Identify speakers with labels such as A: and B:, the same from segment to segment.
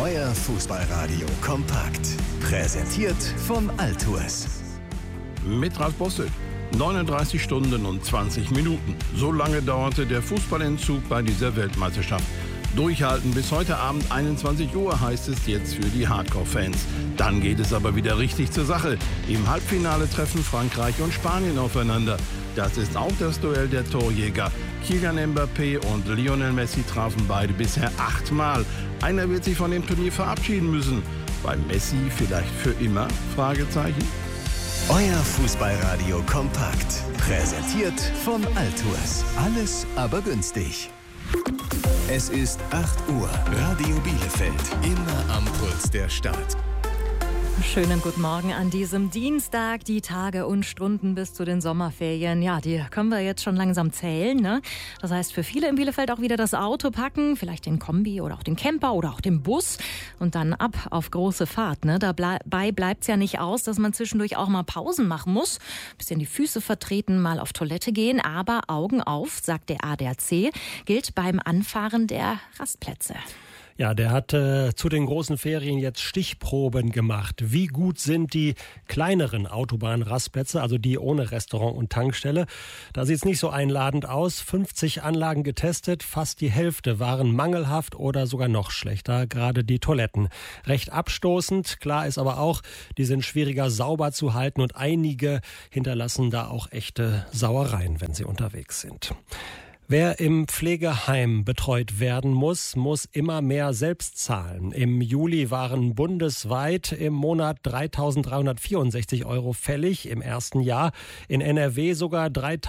A: Euer Fußballradio kompakt. Präsentiert von Altours.
B: Mit Ralf Bosse. 39 Stunden und 20 Minuten. So lange dauerte der Fußballentzug bei dieser Weltmeisterschaft. Durchhalten bis heute Abend 21 Uhr heißt es jetzt für die Hardcore-Fans. Dann geht es aber wieder richtig zur Sache. Im Halbfinale treffen Frankreich und Spanien aufeinander. Das ist auch das Duell der Torjäger. Kylian Mbappé und Lionel Messi trafen beide bisher 8-mal. Einer wird sich von dem Turnier verabschieden müssen. Bei Messi vielleicht für immer? Fragezeichen.
A: Euer Fußballradio kompakt. Präsentiert von Altours. Alles aber günstig. Es ist 8 Uhr. Radio Bielefeld. Immer am Puls der Stadt.
C: Schönen guten Morgen an diesem Dienstag. Die Tage und Stunden bis zu den Sommerferien, ja, die können wir jetzt schon langsam zählen, ne? Das heißt, für viele in Bielefeld auch wieder das Auto packen, vielleicht den Kombi oder auch den Camper oder auch den Bus und dann ab auf große Fahrt, ne? Dabei bleibt's ja nicht aus, dass man zwischendurch auch mal Pausen machen muss, bisschen die Füße vertreten, mal auf Toilette gehen, aber Augen auf, sagt der ADAC, gilt beim Anfahren der Rastplätze.
D: Ja, der hat zu den großen Ferien jetzt Stichproben gemacht. Wie gut sind die kleineren Autobahnrastplätze, also die ohne Restaurant und Tankstelle? Da sieht's nicht so einladend aus. 50 Anlagen getestet, fast die Hälfte waren mangelhaft oder sogar noch schlechter, gerade die Toiletten. Recht abstoßend, klar ist aber auch, die sind schwieriger sauber zu halten und einige hinterlassen da auch echte Sauereien, wenn sie unterwegs sind. Wer im Pflegeheim betreut werden muss, muss immer mehr selbst zahlen. Im Juli waren bundesweit im Monat 3.364 € fällig im ersten Jahr. In NRW sogar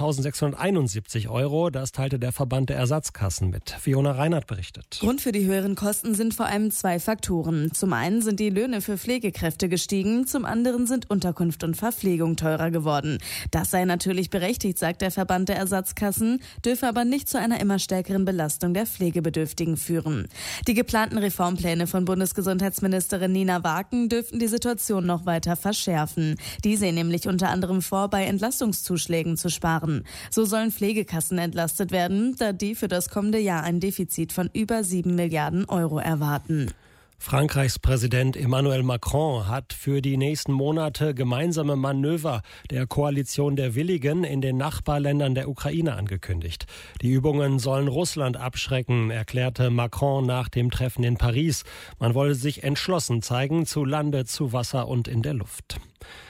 D: 3.671 €. Das teilte der Verband der Ersatzkassen mit. Fiona Reinhardt berichtet.
E: Grund für die höheren Kosten sind vor allem zwei Faktoren. Zum einen sind die Löhne für Pflegekräfte gestiegen, zum anderen sind Unterkunft und Verpflegung teurer geworden. Das sei natürlich berechtigt, sagt der Verband der Ersatzkassen, dürfe aber nicht zu einer immer stärkeren Belastung der Pflegebedürftigen führen. Die geplanten Reformpläne von Bundesgesundheitsministerin Nina Waken dürften die Situation noch weiter verschärfen. Die sehen nämlich unter anderem vor, bei Entlastungszuschlägen zu sparen. So sollen Pflegekassen entlastet werden, da die für das kommende Jahr ein Defizit von über 7 Milliarden € erwarten.
D: Frankreichs Präsident Emmanuel Macron hat für die nächsten Monate gemeinsame Manöver der Koalition der Willigen in den Nachbarländern der Ukraine angekündigt. Die Übungen sollen Russland abschrecken, erklärte Macron nach dem Treffen in Paris. Man wolle sich entschlossen zeigen, zu Lande, zu Wasser und in der Luft.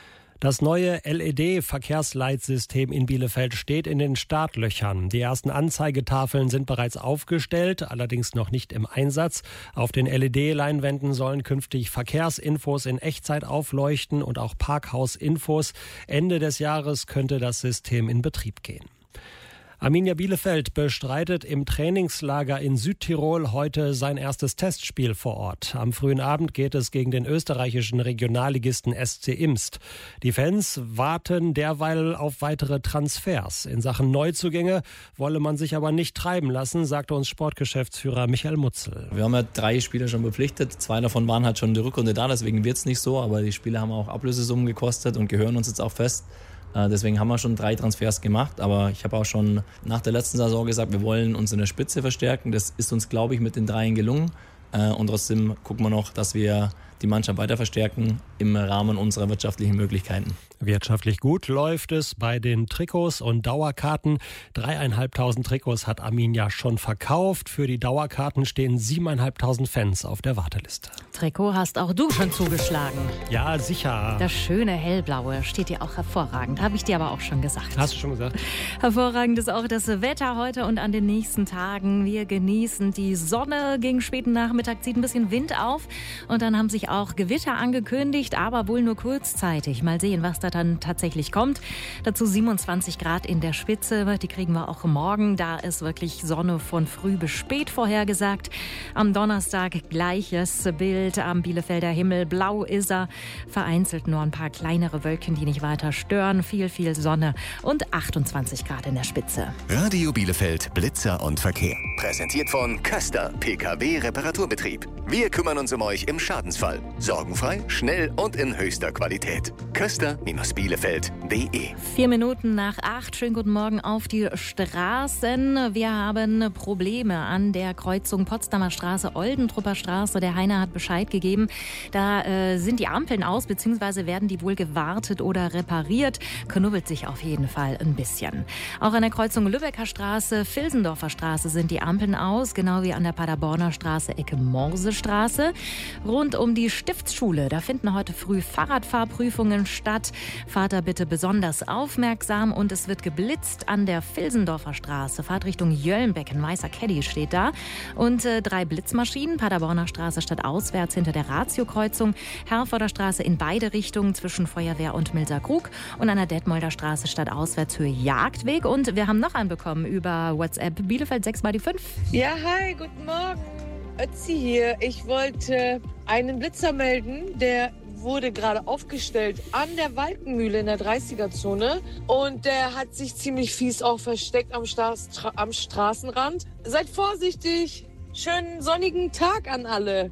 D: Das neue LED-Verkehrsleitsystem in Bielefeld steht in den Startlöchern. Die ersten Anzeigetafeln sind bereits aufgestellt, allerdings noch nicht im Einsatz. Auf den LED-Leinwänden sollen künftig Verkehrsinfos in Echtzeit aufleuchten und auch Parkhausinfos. Ende des Jahres könnte das System in Betrieb gehen. Arminia Bielefeld bestreitet im Trainingslager in Südtirol heute sein erstes Testspiel vor Ort. Am frühen Abend geht es gegen den österreichischen Regionalligisten SC Imst. Die Fans warten derweil auf weitere Transfers. In Sachen Neuzugänge wolle man sich aber nicht treiben lassen, sagte uns Sportgeschäftsführer Michael Mutzel.
F: Wir haben ja 3 Spieler schon verpflichtet. 2 davon waren halt schon in der Rückrunde da, deswegen wird es nicht so. Aber die Spieler haben auch Ablösesummen gekostet und gehören uns jetzt auch fest. Deswegen haben wir schon 3 Transfers gemacht, aber ich habe auch schon nach der letzten Saison gesagt, wir wollen uns in der Spitze verstärken. Das ist uns, glaube ich, mit den 3 gelungen. Und trotzdem gucken wir noch, dass wir die Mannschaft weiter verstärken im Rahmen unserer wirtschaftlichen Möglichkeiten.
D: Wirtschaftlich gut läuft es bei den Trikots und Dauerkarten. 3.500 Trikots hat Arminia schon verkauft. Für die Dauerkarten stehen 7.500 Fans auf der Warteliste.
C: Trikot hast auch du schon zugeschlagen.
D: Ja, sicher.
C: Das schöne Hellblaue steht dir auch hervorragend. Habe ich dir aber auch schon gesagt.
D: Hast du schon gesagt?
C: Hervorragend ist auch das Wetter heute und an den nächsten Tagen. Wir genießen die Sonne. Gegen späten Nachmittag zieht ein bisschen Wind auf. Und dann haben sich auch Gewitter angekündigt, aber wohl nur kurzzeitig. Mal sehen, was da dann tatsächlich kommt. Dazu 27 Grad in der Spitze. Die kriegen wir auch morgen. Da ist wirklich Sonne von früh bis spät vorhergesagt. Am Donnerstag gleiches Bild am Bielefelder Himmel. Blau ist er. Vereinzelt nur ein paar kleinere Wölkchen, die nicht weiter stören. Viel Sonne und 28 Grad in der Spitze.
A: Radio Bielefeld, Blitzer und Verkehr. Präsentiert von Köster, PKW Reparaturbetrieb. Wir kümmern uns um euch im Schadensfall. Auswahl. Sorgenfrei, schnell und in höchster Qualität. Köster-Bielefeld.de
C: 4 Minuten nach 8. Schönen guten Morgen auf die Straßen. Wir haben Probleme an der Kreuzung Potsdamer Straße, Oldentrupper Straße. Der Heiner hat Bescheid gegeben. Da sind die Ampeln aus, beziehungsweise werden die wohl gewartet oder repariert. Knubbelt sich auf jeden Fall ein bisschen. Auch an der Kreuzung Lübecker Straße, Vilsendorfer Straße sind die Ampeln aus, genau wie an der Paderborner Straße, Ecke Morsestraße. Rund um die Stiftsschule, da finden heute früh Fahrradfahrprüfungen statt. Fahrt da bitte besonders aufmerksam, und es wird geblitzt an der Vilsendorfer Straße. Fahrtrichtung Jöllenbecken, weißer Caddy steht da. Und 3 Blitzmaschinen, Paderborner Straße stadtauswärts hinter der Ratio-Kreuzung, Herforder Straße in beide Richtungen zwischen Feuerwehr und Milserkrug und an der Detmolder Straße stadtauswärts Höhe Jagdweg. Und wir haben noch einen bekommen über WhatsApp, Bielefeld 6x5.
G: Ja, hi, guten Morgen. Ötzi hier. Ich wollte einen Blitzer melden, der wurde gerade aufgestellt an der Walkenmühle in der 30er-Zone. Und der hat sich ziemlich fies auch versteckt am Straßenrand. Seid vorsichtig. Schönen sonnigen Tag an alle.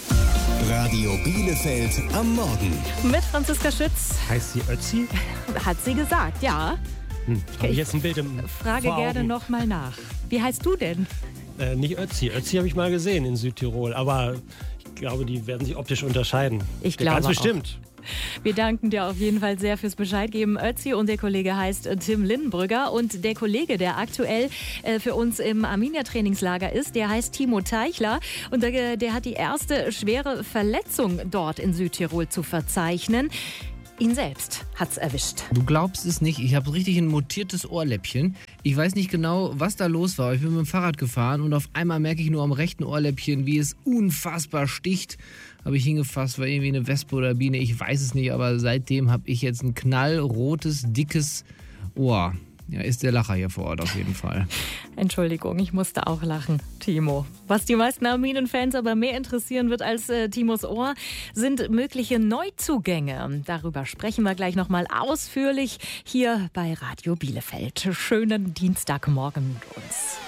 A: Radio Bielefeld am Morgen.
C: Mit Franziska Schütz.
D: Heißt sie Ötzi?
C: Hat sie gesagt, ja.
D: Habe ich jetzt ein Bild im
C: Frage
D: vor
C: gerne
D: Augen.
C: nochmal nach. Wie heißt du denn?
D: Nicht Ötzi. Ötzi habe ich mal gesehen in Südtirol, aber ich glaube, die werden sich optisch unterscheiden.
C: Ich glaube
D: Ganz
C: auch.
D: bestimmt.
C: Wir danken dir auf jeden Fall sehr fürs Bescheid geben, Ötzi. Und der Kollege heißt Tim Lindenbrügger. Und der Kollege, der aktuell für uns im Arminia-Trainingslager ist, der heißt Timo Teichler. Und der hat die erste schwere Verletzung dort in Südtirol zu verzeichnen. Ihn selbst hat's erwischt.
H: Du glaubst es nicht, ich habe richtig ein mutiertes Ohrläppchen. Ich weiß nicht genau, was da los war. Ich bin mit dem Fahrrad gefahren und auf einmal merke ich nur am rechten Ohrläppchen, wie es unfassbar sticht. Habe ich hingefasst, war irgendwie eine Wespe oder Biene, ich weiß es nicht, aber seitdem habe ich jetzt ein knallrotes, dickes Ohr. Ja, ist der Lacher hier vor Ort auf jeden Fall.
C: Entschuldigung, ich musste auch lachen, Timo. Was die meisten Arminen-Fans aber mehr interessieren wird als Timos Ohr, sind mögliche Neuzugänge. Darüber sprechen wir gleich nochmal ausführlich hier bei Radio Bielefeld. Schönen Dienstagmorgen mit uns.